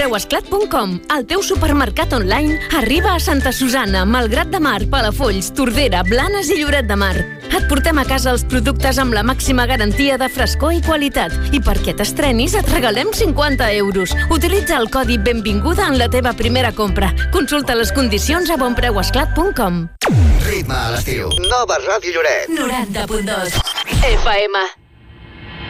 bonpreuesclat.com. El teu supermercat online arriba a Santa Susanna, Malgrat de Mar, Palafolls, Tordera, Blanes i Lloret de Mar. Et portem a casa els productes amb la màxima garantia de frescor i qualitat. I perquè t'estrenis et regalem 50 euros. Utilitza el codi Benvinguda en la teva primera compra. Consulta les condicions a bonpreuesclat.com. Ritme a l'estiu. Nova Ràdio Lloret. 90.2 FM.